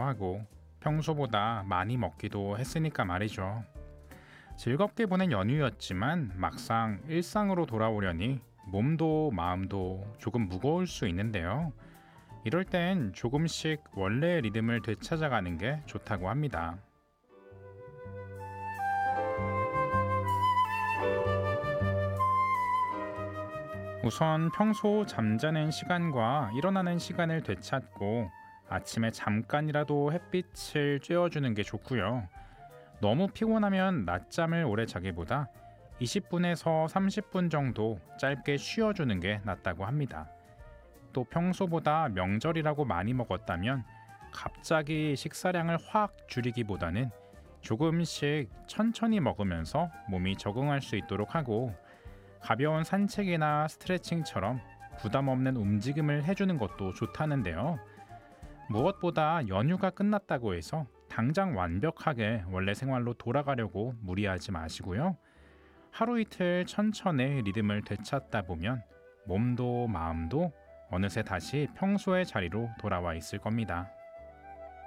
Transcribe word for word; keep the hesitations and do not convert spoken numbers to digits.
하고 평소보다 많이 먹기도 했으니까 말이죠. 즐겁게 보낸 연휴였지만 막상 일상으로 돌아오려니 몸도 마음도 조금 무거울 수 있는데요. 이럴 땐 조금씩 원래의 리듬을 되찾아가는 게 좋다고 합니다. 우선 평소 잠자는 시간과 일어나는 시간을 되찾고 아침에 잠깐이라도 햇빛을 쬐어주는 게 좋고요. 너무 피곤하면 낮잠을 오래 자기보다 이십 분에서 삼십 분 정도 짧게 쉬어주는 게 낫다고 합니다. 또 평소보다 명절이라고 많이 먹었다면 갑자기 식사량을 확 줄이기보다는 조금씩 천천히 먹으면서 몸이 적응할 수 있도록 하고, 가벼운 산책이나 스트레칭처럼 부담 없는 움직임을 해주는 것도 좋다는데요. 무엇보다 연휴가 끝났다고 해서 당장 완벽하게 원래 생활로 돌아가려고 무리하지 마시고요. 하루 이틀 천천히 리듬을 되찾다 보면 몸도 마음도 어느새 다시 평소의 자리로 돌아와 있을 겁니다.